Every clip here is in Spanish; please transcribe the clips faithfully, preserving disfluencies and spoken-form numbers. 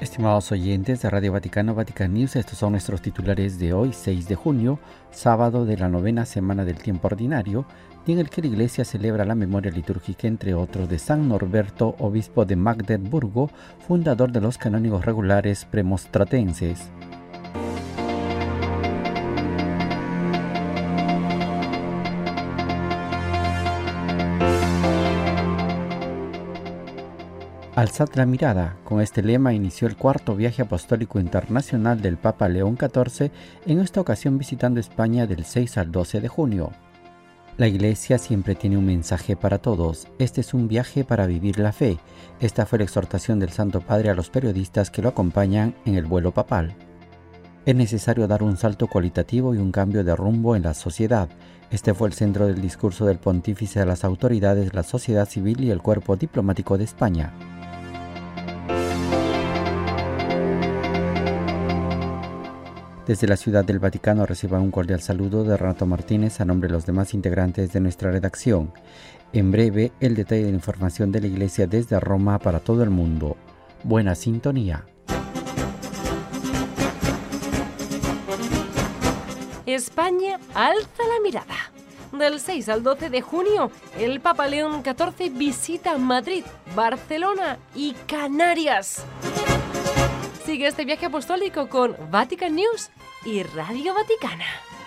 Estimados oyentes de Radio Vaticano, Vatican News, estos son nuestros titulares de hoy, seis de junio, sábado de la novena semana del tiempo ordinario, y en el que la Iglesia celebra la memoria litúrgica, entre otros, de San Norberto, obispo de Magdeburgo, fundador de los canónigos regulares premostratenses. Alzad la mirada. Con este lema inició el cuarto viaje apostólico internacional del Papa León catorce, en esta ocasión visitando España del seis al doce de junio. La Iglesia siempre tiene un mensaje para todos. Este es un viaje para vivir la fe. Esta fue la exhortación del Santo Padre a los periodistas que lo acompañan en el vuelo papal. Es necesario dar un salto cualitativo y un cambio de rumbo en la sociedad. Este fue el centro del discurso del pontífice a las autoridades, la sociedad civil y el cuerpo diplomático de España. Desde la Ciudad del Vaticano reciban un cordial saludo de Renato Martínez a nombre de los demás integrantes de nuestra redacción. En breve, el detalle de la información de la Iglesia desde Roma para todo el mundo. Buena sintonía. España alza la mirada. Del seis al doce de junio, el Papa León catorce visita Madrid, Barcelona y Canarias. Sigue este viaje apostólico con Vatican News y Radio Vaticana.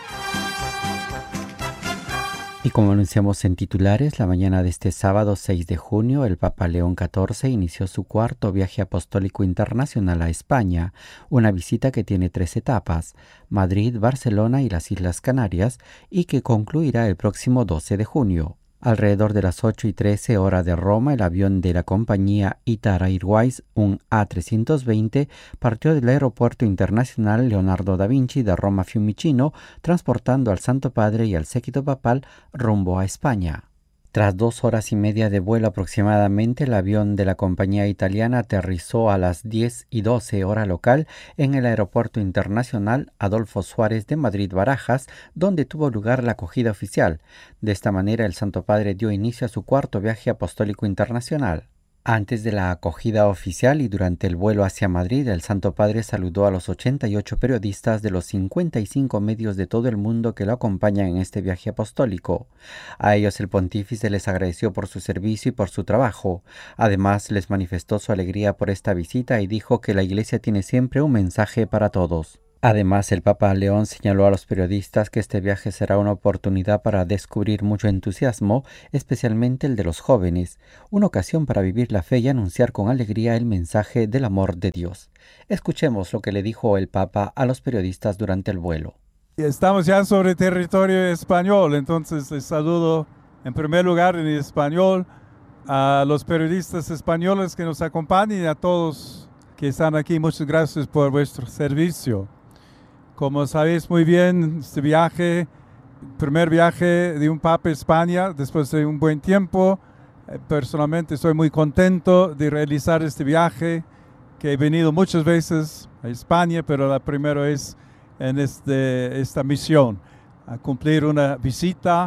Y como anunciamos en titulares, la mañana de este sábado seis de junio, el Papa León catorce inició su cuarto viaje apostólico internacional a España, una visita que tiene tres etapas: Madrid, Barcelona y las Islas Canarias, y que concluirá el próximo doce de junio. Alrededor de las ocho y trece hora de Roma, el avión de la compañía Itar Airways, un A trescientos veinte, partió del Aeropuerto Internacional Leonardo da Vinci de Roma Fiumicino, transportando al Santo Padre y al séquito papal rumbo a España. Tras dos horas y media de vuelo aproximadamente, el avión de la compañía italiana aterrizó a las diez y doce hora local en el Aeropuerto Internacional Adolfo Suárez de Madrid-Barajas, donde tuvo lugar la acogida oficial. De esta manera, el Santo Padre dio inicio a su cuarto viaje apostólico internacional. Antes de la acogida oficial y durante el vuelo hacia Madrid, el Santo Padre saludó a los ochenta y ocho periodistas de los cincuenta y cinco medios de todo el mundo que lo acompañan en este viaje apostólico. A ellos el pontífice les agradeció por su servicio y por su trabajo. Además, les manifestó su alegría por esta visita y dijo que la Iglesia tiene siempre un mensaje para todos. Además, el Papa León señaló a los periodistas que este viaje será una oportunidad para descubrir mucho entusiasmo, especialmente el de los jóvenes, una ocasión para vivir la fe y anunciar con alegría el mensaje del amor de Dios. Escuchemos lo que le dijo el Papa a los periodistas durante el vuelo. Estamos ya sobre territorio español, entonces les saludo en primer lugar en español a los periodistas españoles que nos acompañan y a todos que están aquí. Muchas gracias por vuestro servicio. Como sabéis muy bien, este viaje, primer viaje de un Papa a España después de un buen tiempo. Personalmente estoy muy contento de realizar este viaje, que he venido muchas veces a España, pero la primera es en este, esta misión, a cumplir una visita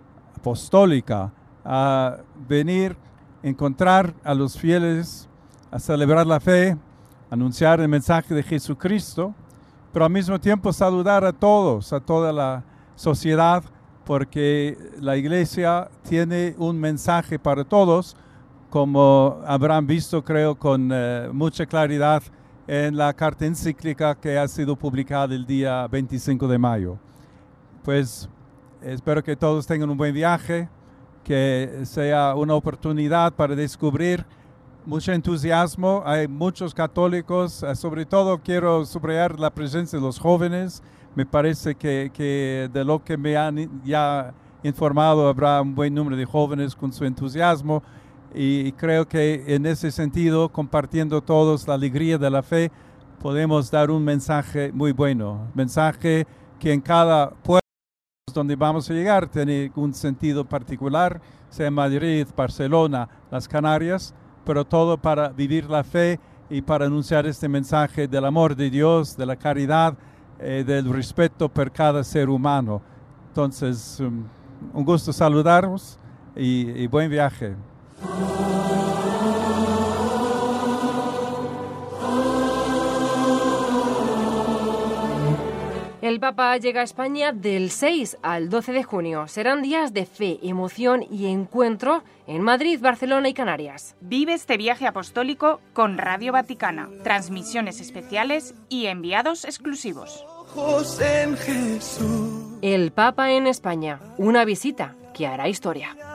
apostólica, a venir, encontrar a los fieles, a celebrar la fe, anunciar el mensaje de Jesucristo, pero al mismo tiempo saludar a todos, a toda la sociedad, porque la Iglesia tiene un mensaje para todos, como habrán visto, creo, con uh, mucha claridad en la carta encíclica que ha sido publicada el día veinticinco de mayo. Pues espero que todos tengan un buen viaje, que sea una oportunidad para descubrir mucho entusiasmo. Hay muchos católicos, sobre todo quiero subrayar la presencia de los jóvenes. Me parece que, que de lo que me han ya informado habrá un buen número de jóvenes con su entusiasmo, y creo que en ese sentido, compartiendo todos la alegría de la fe, podemos dar un mensaje muy bueno, mensaje que en cada pueblo donde vamos a llegar tiene un sentido particular, sea Madrid, Barcelona, las Canarias, pero todo para vivir la fe y para anunciar este mensaje del amor de Dios, de la caridad, eh, del respeto por cada ser humano. Entonces, um, un gusto saludaros y, y buen viaje. El Papa llega a España del seis al doce de junio. Serán días de fe, emoción y encuentro en Madrid, Barcelona y Canarias. Vive este viaje apostólico con Radio Vaticana, transmisiones especiales y enviados exclusivos. El Papa en España, una visita que hará historia.